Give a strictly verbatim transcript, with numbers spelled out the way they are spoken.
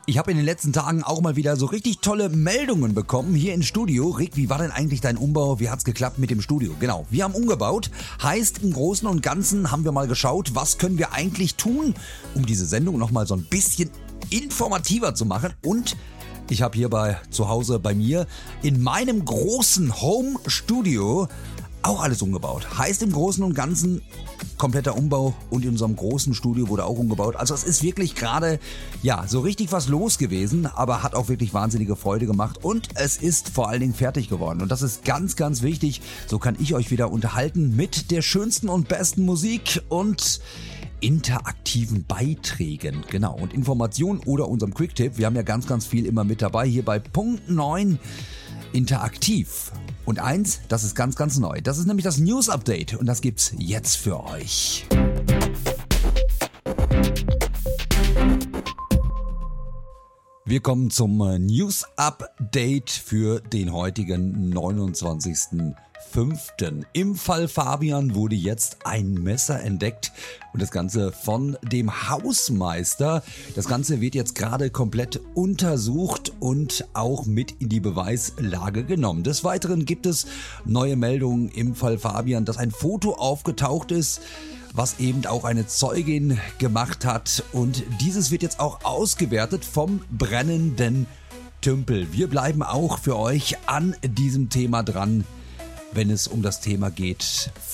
Ich habe in den letzten Tagen auch mal wieder so richtig tolle Meldungen bekommen hier ins Studio. Rick, wie war denn eigentlich dein Umbau? Wie hat's geklappt mit dem Studio? Genau, wir haben umgebaut. Heißt, im Großen und Ganzen haben wir mal geschaut, was können wir eigentlich tun, um diese Sendung nochmal so ein bisschen informativer zu machen. Und ich habe hier bei zu Hause bei mir in meinem großen Home-Studio auch alles umgebaut. Heißt im Großen und Ganzen kompletter Umbau und in unserem großen Studio wurde auch umgebaut. Also es ist wirklich gerade, ja, so richtig was los gewesen, aber hat auch wirklich wahnsinnige Freude gemacht und es ist vor allen Dingen fertig geworden. Und das ist ganz, ganz wichtig. So kann ich euch wieder unterhalten mit der schönsten und besten Musik und interaktiven Beiträgen, genau, und Informationen oder unserem Quick-Tipp. Wir haben ja ganz, ganz viel immer mit dabei hier bei Punkt neun interaktiv. Und eins, das ist ganz, ganz neu. Das ist nämlich das News-Update und das gibt's jetzt für euch. Wir kommen zum News-Update für den heutigen neunundzwanzigsten fünften Im Fall Fabian wurde jetzt ein Messer entdeckt und das Ganze von dem Hausmeister. Das Ganze wird jetzt gerade komplett untersucht und auch mit in die Beweislage genommen. Des Weiteren gibt es neue Meldungen im Fall Fabian, dass ein Foto aufgetaucht ist, was eben auch eine Zeugin gemacht hat und dieses wird jetzt auch ausgewertet vom brennenden Tümpel. Wir bleiben auch für euch an diesem Thema dran, wenn es um das Thema geht,